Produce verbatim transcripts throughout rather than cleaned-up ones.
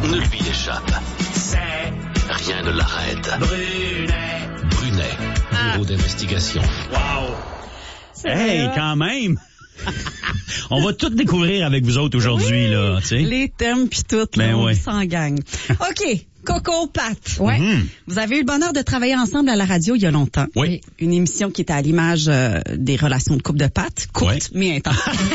ne lui échappe. C'est Rien ne l'arrête. Brunet. Brunet, Ah. bureau d'investigation. Wow. Hey, quand même! On va tout découvrir avec vous autres aujourd'hui, Oui. là, tu sais. Les thèmes pis tout, Ben là, on ouais. s'en gagne. OK, Coco, Pat. Ouais. Mhm. Vous avez eu le bonheur de travailler ensemble à la radio il y a longtemps. Oui. Une émission qui était à l'image euh, des relations de couple de Pat. Courte, Ouais. mais intense.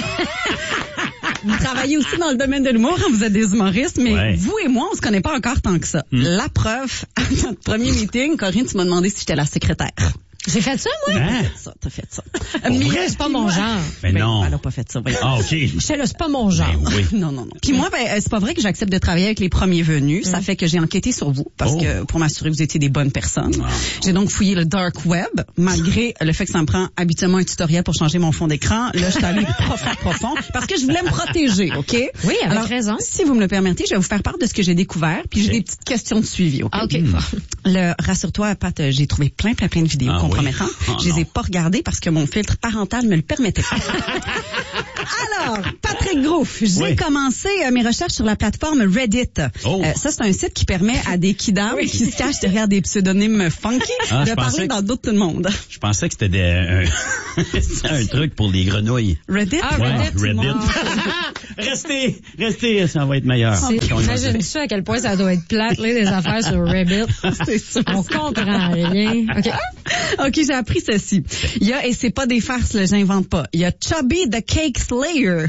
Vous travaillez aussi dans le domaine de l'humour, hein, vous êtes des humoristes, mais Ouais. vous et moi, on se connaît pas encore tant que ça. La preuve, à notre premier meeting, Corinne, tu m'as demandé si j'étais la secrétaire. J'ai fait ça, moi? Hein? T'as fait ça, t'as fait ça. vrai? C'est pas mon genre. Ben Ben, non. elle a pas fait ça, voyons. Ah, OK. J'étais là, c'est pas mon genre. Ben oui. Non, non, non. Puis moi, ben, euh, c'est pas vrai que j'accepte de travailler avec les premiers venus. Ça fait que j'ai enquêté sur vous parce Oh. que pour m'assurer que vous étiez des bonnes personnes. Ah. J'ai donc fouillé le dark web, malgré le fait que ça me prend habituellement un tutoriel pour changer mon fond d'écran. Là, je suis allée profond, profond, parce que je voulais me protéger, OK? Oui, avec Alors, raison. si vous me le permettez, je vais vous faire part de ce que j'ai découvert, puis j'ai OK. des petites questions de suivi, OK? Ah, OK. Le, rassure-toi, Pat, euh, j'ai trouvé plein, plein, plein de vidéos Ah, compromettantes. oui? Oh, je les ai non. pas regardées parce que mon filtre parental me le permettait pas. Alors, Patrick Gros, j'ai Oui. commencé euh, mes recherches sur la plateforme Reddit. Oh. Euh, ça, c'est un site qui permet à des kidams qui se cachent derrière des pseudonymes funky Ah, de je parler pensais dans que- d'autres tout le monde. Je pensais que c'était des, un, c'était un truc pour les grenouilles. Reddit? Ah, Ouais, Reddit. Reddit. Non. restez, restez, ça va être meilleur. C'est- On y va. Imagine-tu à quel point ça doit être plate, là, des affaires sur Reddit. C'est sûr. On comprend rien. OK. OK, j'ai appris ceci. Il y a, et c'est pas des farces, là, j'invente pas. Il y a Chubby the Cake Slayer.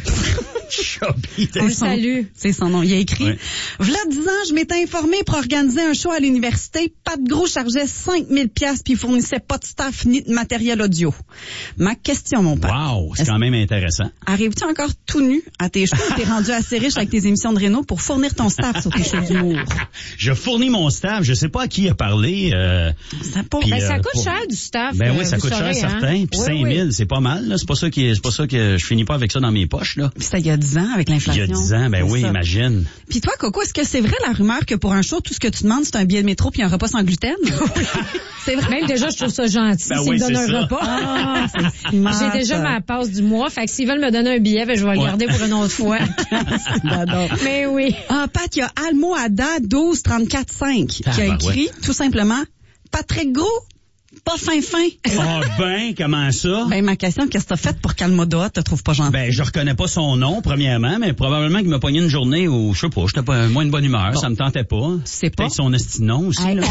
Chubby, On le C'est son- salue. C'est son nom. Il a écrit, Ouais. v'là dix ans, je m'étais informé pour organiser un show à l'université. Pat Gros chargeait cinq mille piastres puis il fournissait pas de staff ni de matériel audio. Ma question, mon père. Wow, c'est Est-ce- quand même intéressant. Arrives-tu encore tout nu à tes shows? T'es rendu assez riche avec tes émissions de Réno pour fournir ton staff sur tes shows d'humour. Je fournis mon staff, je sais pas à qui il a parlé. Euh, Ça pas. Puis, Ben, ça euh, coûte pour- cher du staff. ben euh, oui, ça vous coûte saurez, cher hein. certain. Puis Oui, cinq mille, oui. c'est pas mal. Là. C'est pas ça qui, est- c'est pas ça que je finis pas avec ça dans mes poches là. C'était il y a dix ans avec Il y l'inflation. a dix ans, ben C'est oui, ça. imagine. Puis toi, Coco, est-ce que c'est vrai la rumeur que pour un show, tout ce que tu demandes, c'est un billet de métro puis un repas sans gluten? C'est vrai? Même déjà, je trouve ça gentil Ben s'ils oui, me donnent c'est un ça. repas. Ah, c'est smart, J'ai déjà ça. ma passe du mois, fait que s'ils veulent me donner un billet, ben, je vais le Ouais. garder pour une autre fois. J'adore. Mais oui. Ah, Pat, il y a Almohada douze trente-quatre cinq qui a Tabarouette. écrit, tout simplement, Patrick Gros, pas fin fin. Ah ben, comment ça? Ben, ma question, qu'est-ce que t'as fait pour qu'Almohada te trouve pas gentil? Ben, je reconnais pas son nom, premièrement, mais probablement qu'il m'a pogné une journée où, je sais pas, j'étais pas moins de bonne humeur, Bon. ça me tentait pas. sais pas. Peut-être son esti de nom aussi, Hey, là,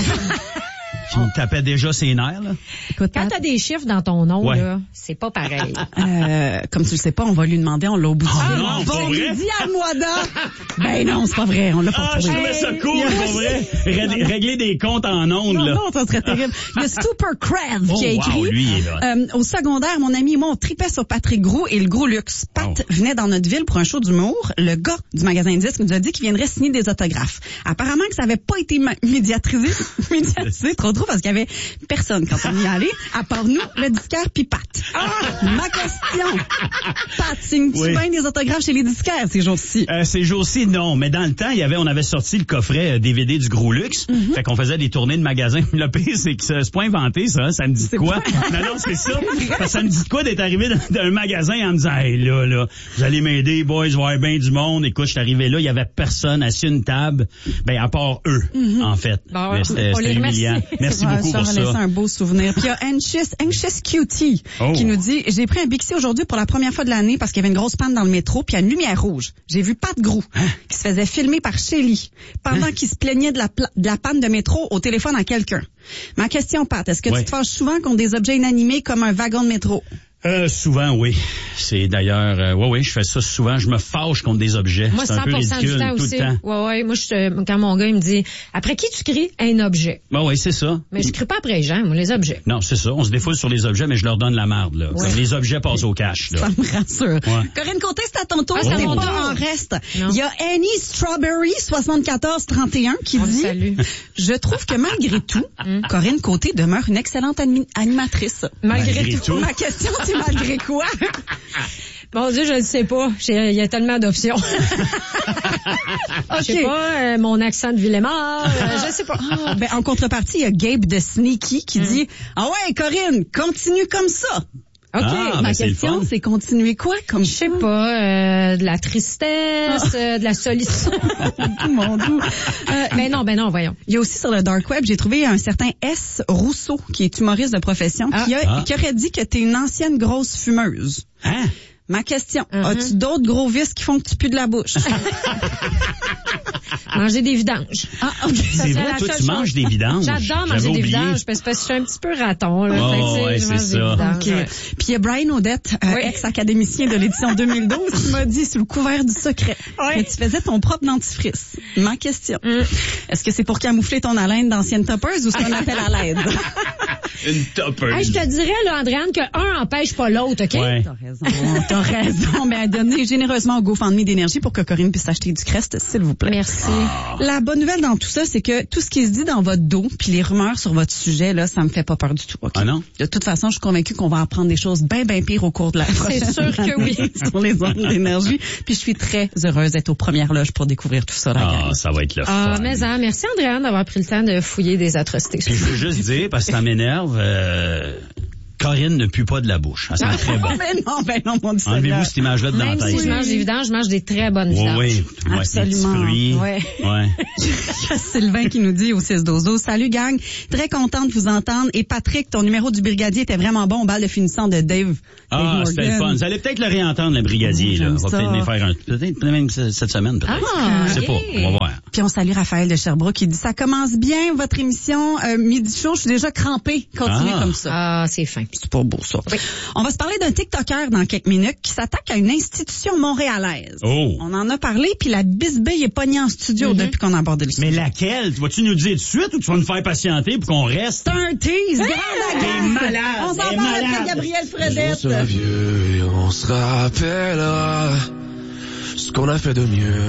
qui me tapait déjà ses nerfs, là. écoute, Quand Pat, t'as des chiffres dans ton nom, Ouais. là, c'est pas pareil. euh, comme tu le sais pas, on va lui demander, on l'a au bout du Ah fil. non, Bon pas vrai? midi, Almohada! Ben non, c'est pas vrai, on l'a pas Ah, je trouvé. trouvais ça cool, Yes. pour vrai. Ré- Régler des comptes en ondes, Non, là. non, ça serait terrible. Il y a Super Crave Oh, qui a wow, écrit, lui, il est là. euh, au secondaire, mon ami et moi, on tripait sur Patrick Gros et le Gros Luxe. Pat Wow. venait dans notre ville pour un show d'humour. Le gars du magasin Disque nous a dit qu'il viendrait signer des autographes. Apparemment que ça avait pas été ma- médiatrisé, médiatisé trop trop parce qu'il y avait personne quand on y allait, à part nous, le disquaire puis Pat. Ah, ma question! Pat, signes-tu Oui. bien des autographes chez les disquaires ces jours-ci? Euh, ces jours-ci, non. Mais dans le temps, il y avait, on avait sorti le coffret euh, D V D du Gros Luxe. Fait qu'on faisait des tournées de magasins. Le pire, c'est que ça- c'est pas inventé, ça. Ça me dit de quoi? Non, non, c'est ça. Parce que ça me dit de quoi d'être arrivé dans, dans un magasin en me disant, hey, là, là, vous allez m'aider, boys, voir bien du monde. Écoute, je suis arrivé là, il y avait personne assis à une table. Ben, à part eux, en fait. Bon, Mais c'était on c'était les remercie. humiliant. Merci Ouais, beaucoup ça pour va laisser ça. un beau souvenir. Puis il y a Anxious, Anxious Cutie Oh. qui nous dit, j'ai pris un Bixi aujourd'hui pour la première fois de l'année parce qu'il y avait une grosse panne dans le métro puis il y a une lumière rouge. J'ai vu Pat Gros qui se faisait filmer par Shelly pendant qu'il se plaignait de la, pla- de la panne de métro au téléphone à quelqu'un. Ma question, Pat, est-ce que Ouais. tu te fâches souvent contre des objets inanimés comme un wagon de métro? Euh, souvent, oui. C'est d'ailleurs, euh, oui, oui, je fais ça souvent. Je me fâche contre des objets. Moi, c'est un cent peu pour cent du ridicule temps tout aussi. le temps. Ouais, ouais. Moi, je, quand mon gars, il me dit, après qui tu cries? Un objet. Ben oui, c'est ça. Mais je crie pas après les gens, moi, les objets. Non, c'est ça. On se défoule sur les objets, mais je leur donne la marde, là. Ouais. Comme les objets passent au cash, là. Ça me rassure. Ouais. Corinne Côté, c'est à ton tour. Ah, c'est à T'es mon pas tour. en reste. Non. Il y a Annie Strawberry soixante-quatorze trente et un qui On le dit salue. je trouve que malgré tout, Corinne Côté demeure une excellente ani- animatrice. Malgré, Malgré tout. tout. Ma question, c'est malgré quoi? Mon Dieu, je ne sais pas. J'ai- Il y a tellement d'options. Je sais OK. pas, euh, mon accent de Villemort, euh, je sais pas. Ah, ben, en contrepartie, il y a Gabe de Sneaky qui dit ah ouais, Corinne, continue comme ça. OK. Ah, Ma ben, c'est le question, fun. c'est continuer quoi comme Je sais pas, euh, de la tristesse, euh, de la solitude. tout mon doux. Euh, ben non, ben non, voyons. Il y a aussi sur le dark web, j'ai trouvé un certain S. Rousseau, qui est humoriste de profession, Ah. qui, a, Ah. qui aurait dit que t'es une ancienne grosse fumeuse. Hein? Ma question, Uh-huh. as-tu d'autres gros vices qui font que tu pues de la bouche? Manger des vidanges. Ah, ok. Ça C'est serait vrai, la toi, seule tu chose. manges des vidanges. J'adore J'avais manger des oublié. vidanges parce que je suis un petit peu raton. Là. Oh, Fait que, tu sais, ouais, je c'est mange ça. des vidanges, OK. ouais. Puis il y a Brian Odette, euh, Oui. ex-académicien de l'édition deux mille douze, qui m'a dit sous le couvert du secret Oui. que tu faisais ton propre dentifrice. Ma question, Mm. est-ce que c'est pour camoufler ton haleine d'ancienne toppeuse ou c'est un appel à l'aide? Une toppeuse. Hey, je te dirais, là, Andréane, que un empêche pas l'autre, OK? Ouais. T'as raison, t'as raison. Mais donnez généreusement au GoFundMe d'énergie pour que Corinne puisse acheter du Crest, s'il vous plaît. Merci. La bonne nouvelle dans tout ça, c'est que tout ce qui se dit dans votre dos, puis les rumeurs sur votre sujet, là, ça me fait pas peur du tout. OK? Ah non? De toute façon, je suis convaincue qu'on va apprendre des choses bien, bien pires au cours de la prochaine sûr que oui. année sur les ondes d'énergie. Puis je suis très heureuse d'être aux premières loges pour découvrir tout ça, la Ah, gang. ça va être le Ah, fun. mais hein, merci, Andréane, d'avoir pris le temps de fouiller des atrocités. Puis je veux juste dire, parce que ça m'énerve, euh, Corinne ne pue pas de la bouche. Ça sent très bon. Mais non, ben non, mon Dieu. Enlevez-vous cette image-là de dans la Même tête. si je mange des vidanges, je mange des très bonnes Oui, vidanges. oui. Ouais, Absolument. des petits fruits. Ouais. Ouais. Il y a Sylvain qui nous dit au six douze douze, salut gang, très contente de vous entendre. Et Patrick, ton numéro du brigadier était vraiment bon au bal de finissant de Dave. Ah, Dave c'était le Morgan. fun. Vous allez peut-être le réentendre, le brigadier. Là. J'aime On va ça. peut-être venir faire un... Peut-être même ce- cette semaine, peut-être. Ah, Je sais ok. pas. On va voir. Puis on salue Raphaël de Sherbrooke qui dit, ça commence bien votre émission euh, Midi Show, je suis déjà crampée. Continuez Ah. comme ça. Ah, c'est fin. C'est pas beau, ça. Oui. On va se parler d'un TikToker dans quelques minutes qui s'attaque à une institution montréalaise. Oh. On en a parlé, puis la bisbille est pognée en studio Mm-hmm. depuis qu'on a abordé le sujet. Mais laquelle? Vas-tu nous dire tout de suite ou tu vas nous faire patienter pour qu'on reste? C'est un tease, grande agace. malade, On s'en t'es parle après malade. Gabriel On Fredette. sera vieux et on se rappellera ce qu'on a fait de mieux.